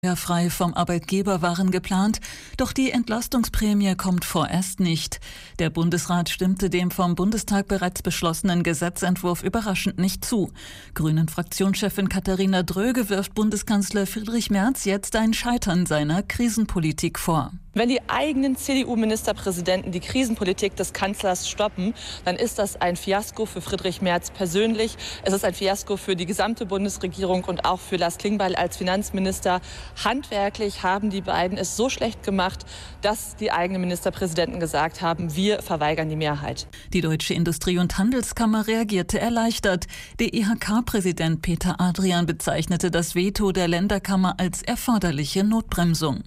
Frei vom Arbeitgeber waren geplant, doch die Entlastungsprämie kommt vorerst nicht. Der Bundesrat stimmte dem vom Bundestag bereits beschlossenen Gesetzentwurf überraschend nicht zu. Grünen-Fraktionschefin Katharina Dröge wirft Bundeskanzler Friedrich Merz jetzt ein Scheitern seiner Krisenpolitik vor. Wenn die eigenen CDU-Ministerpräsidenten die Krisenpolitik des Kanzlers stoppen, dann ist das ein Fiasko für Friedrich Merz persönlich. Es ist ein Fiasko für die gesamte Bundesregierung und auch für Lars Klingbeil als Finanzminister. Handwerklich haben die beiden es so schlecht gemacht, dass die eigenen Ministerpräsidenten gesagt haben, wir verweigern die Mehrheit. Die Deutsche Industrie- und Handelskammer reagierte erleichtert. Der IHK-Präsident Peter Adrian bezeichnete das Veto der Länderkammer als erforderliche Notbremsung.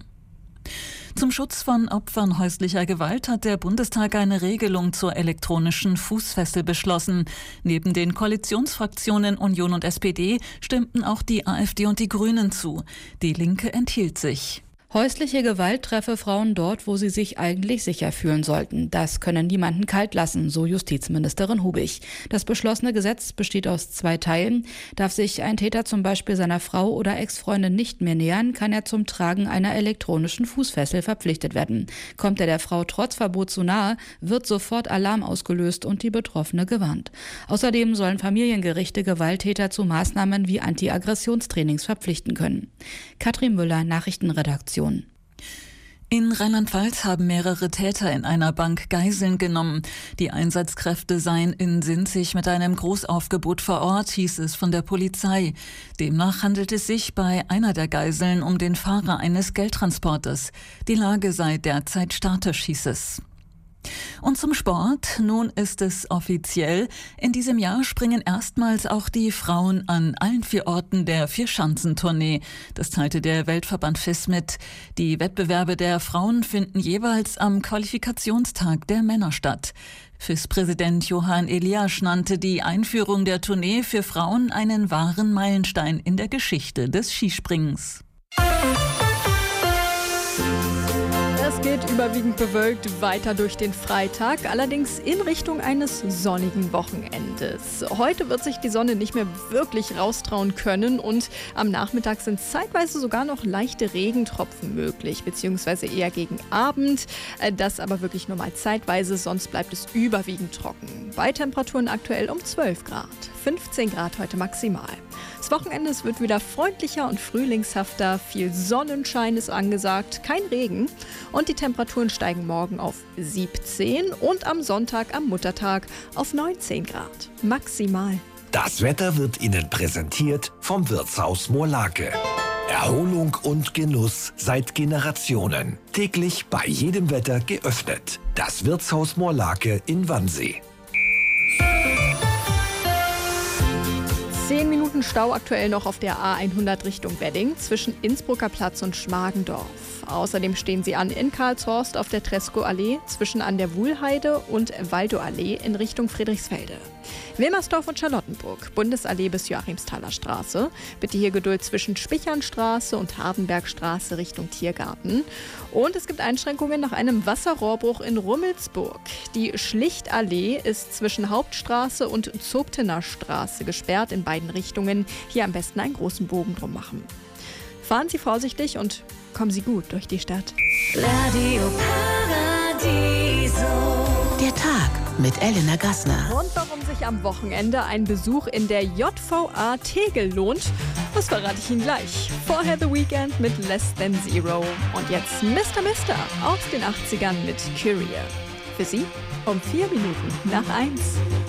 Zum Schutz von Opfern häuslicher Gewalt hat der Bundestag eine Regelung zur elektronischen Fußfessel beschlossen. Neben den Koalitionsfraktionen Union und SPD stimmten auch die AfD und die Grünen zu. Die Linke enthielt sich. Häusliche Gewalt treffe Frauen dort, wo sie sich eigentlich sicher fühlen sollten. Das könne niemanden kalt lassen, so Justizministerin Hubig. Das beschlossene Gesetz besteht aus 2 Teilen. Darf sich ein Täter zum Beispiel seiner Frau oder Ex-Freundin nicht mehr nähern, kann er zum Tragen einer elektronischen Fußfessel verpflichtet werden. Kommt er der Frau trotz Verbot zu nahe, wird sofort Alarm ausgelöst und die Betroffene gewarnt. Außerdem sollen Familiengerichte Gewalttäter zu Maßnahmen wie Anti-Aggressionstrainings verpflichten können. Katrin Müller, Nachrichtenredaktion. In Rheinland-Pfalz haben mehrere Täter in einer Bank Geiseln genommen. Die Einsatzkräfte seien in Sinzig mit einem Großaufgebot vor Ort, hieß es von der Polizei. Demnach handelt es sich bei einer der Geiseln um den Fahrer eines Geldtransporters. Die Lage sei derzeit statisch, hieß es. Und zum Sport. Nun ist es offiziell. In diesem Jahr springen erstmals auch die Frauen an allen 4 Orten der Vierschanzentournee. Das teilte der Weltverband FIS mit. Die Wettbewerbe der Frauen finden jeweils am Qualifikationstag der Männer statt. FIS-Präsident Johann Eliasch nannte die Einführung der Tournee für Frauen einen wahren Meilenstein in der Geschichte des Skispringens. Es geht überwiegend bewölkt weiter durch den Freitag, allerdings in Richtung eines sonnigen Wochenendes. Heute wird sich die Sonne nicht mehr wirklich raustrauen können und am Nachmittag sind zeitweise sogar noch leichte Regentropfen möglich, beziehungsweise eher gegen Abend. Das aber wirklich nur mal zeitweise, sonst bleibt es überwiegend trocken. Bei Temperaturen aktuell um 12 Grad, 15 Grad heute maximal. Das Wochenende wird wieder freundlicher und frühlingshafter, viel Sonnenschein ist angesagt, kein Regen und die Temperaturen steigen morgen auf 17 und am Sonntag, am Muttertag, auf 19 Grad maximal. Das Wetter wird Ihnen präsentiert vom Wirtshaus Moorlake. Erholung und Genuss seit Generationen. Täglich bei jedem Wetter geöffnet. Das Wirtshaus Moorlake in Wannsee. 10 Minuten Stau aktuell noch auf der A100 Richtung Wedding zwischen Innsbrucker Platz und Schmargendorf. Außerdem stehen sie an in Karlshorst auf der Treskow-Allee zwischen an der Wuhlheide und Waldow-Allee in Richtung Friedrichsfelde. Wilmersdorf und Charlottenburg, Bundesallee bis Joachimsthaler Straße. Bitte hier Geduld zwischen Spichernstraße und Hardenbergstraße Richtung Tiergarten. Und es gibt Einschränkungen nach einem Wasserrohrbruch in Rummelsburg. Die Schlichtallee ist zwischen Hauptstraße und Zobtener Straße gesperrt in beiden Richtungen. Hier am besten einen großen Bogen drum machen. Fahren Sie vorsichtig und kommen Sie gut durch die Stadt. Radio Paradiso. Der Tag mit Elena Gassner. Und warum sich am Wochenende ein Besuch in der JVA Tegel lohnt, das verrate ich Ihnen gleich. Vorher The Weeknd mit Less Than Zero. Und jetzt Mr. Mister aus den 80ern mit Kyrie. Für Sie um 4 Minuten nach 1.